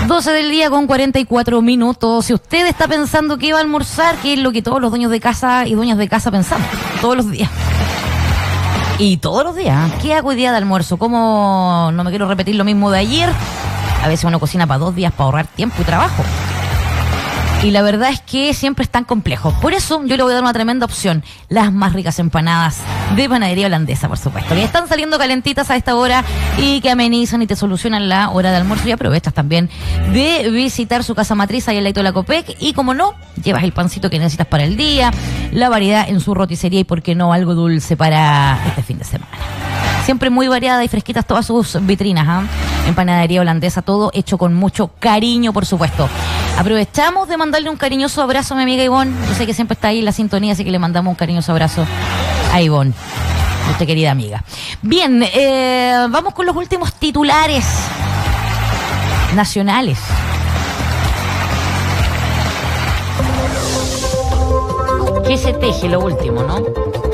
12 del día con 44 minutos. Si usted está pensando que va a almorzar, que es lo que todos los dueños de casa y dueñas de casa pensamos todos los días. Y todos los días, ¿qué hago hoy día de almuerzo? ¿Cómo no me quiero repetir lo mismo de ayer? A veces uno cocina para 2 días para ahorrar tiempo y trabajo. Y la verdad es que siempre es tan complejo. Por eso yo le voy a dar una tremenda opción. Las más ricas empanadas de Panadería Holandesa, por supuesto. Que están saliendo calentitas a esta hora y que amenizan y te solucionan la hora de almuerzo. Y aprovechas también de visitar su casa matriz ahí al lado de la Copec. Y como no, llevas el pancito que necesitas para el día, la variedad en su roticería y, por qué no, algo dulce para este fin de semana. Siempre muy variada y fresquitas todas sus vitrinas, ¿eh? En Panadería Holandesa, todo hecho con mucho cariño, por supuesto. Aprovechamos de mandarle un cariñoso abrazo a mi amiga Ivonne. Yo sé que siempre está ahí en la sintonía, así que le mandamos un cariñoso abrazo a Ivonne, nuestra querida amiga. Bien, vamos con los últimos titulares nacionales. ¿Qué se teje lo último, no?